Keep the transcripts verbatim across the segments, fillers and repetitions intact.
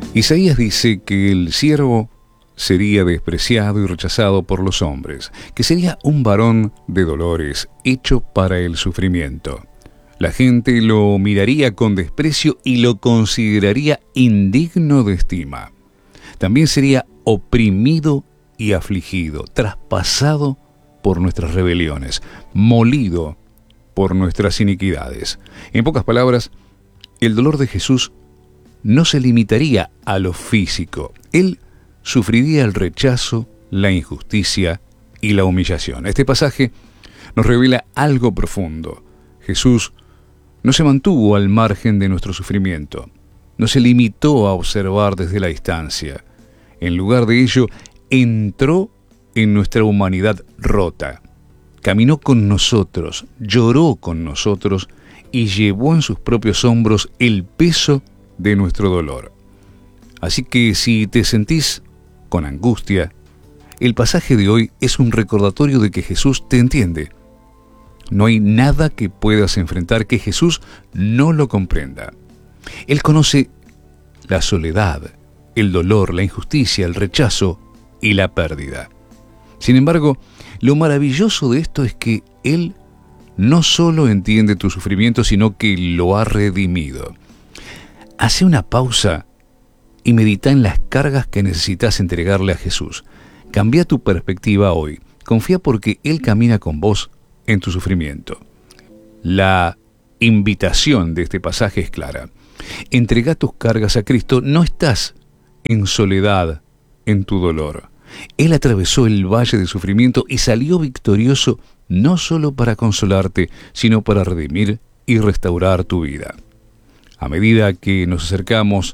Isaías dice que el siervo sería despreciado y rechazado por los hombres, que sería un varón de dolores, hecho para el sufrimiento. La gente lo miraría con desprecio y lo consideraría indigno de estima. También sería oprimido y afligido, traspasado por nuestras rebeliones, molido por nuestras iniquidades. En pocas palabras, el dolor de Jesús no se limitaría a lo físico. Él sufriría el rechazo, la injusticia y la humillación. Este pasaje nos revela algo profundo. Jesús no se mantuvo al margen de nuestro sufrimiento, no se limitó a observar desde la distancia. En lugar de ello, entró en nuestra humanidad rota, caminó con nosotros, lloró con nosotros y llevó en sus propios hombros el peso de nuestro dolor. Así que si te sentís con angustia, el pasaje de hoy es un recordatorio de que Jesús te entiende. No hay nada que puedas enfrentar que Jesús no lo comprenda. Él conoce la soledad, el dolor, la injusticia, el rechazo y la pérdida. Sin embargo, lo maravilloso de esto es que Él no solo entiende tu sufrimiento, sino que lo ha redimido. Hace una pausa y medita en las cargas que necesitas entregarle a Jesús. Cambia tu perspectiva hoy. Confía porque Él camina con vos en tu sufrimiento. La invitación de este pasaje es clara. Entrega tus cargas a Cristo. No estás en soledad en tu dolor. Él atravesó el valle de sufrimiento y salió victorioso no solo para consolarte, sino para redimir y restaurar tu vida. A medida que nos acercamos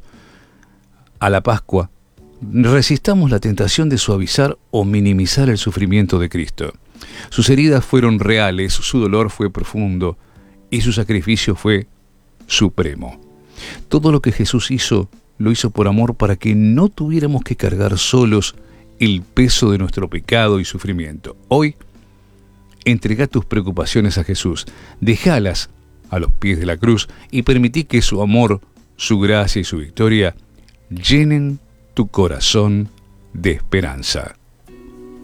a la Pascua, resistamos la tentación de suavizar o minimizar el sufrimiento de Cristo. Sus heridas fueron reales, su dolor fue profundo y su sacrificio fue supremo. Todo lo que Jesús hizo, lo hizo por amor para que no tuviéramos que cargar solos el peso de nuestro pecado y sufrimiento. Hoy, entrega tus preocupaciones a Jesús, déjalas a los pies de la cruz y permití que su amor, su gracia y su victoria llenen tu corazón de esperanza.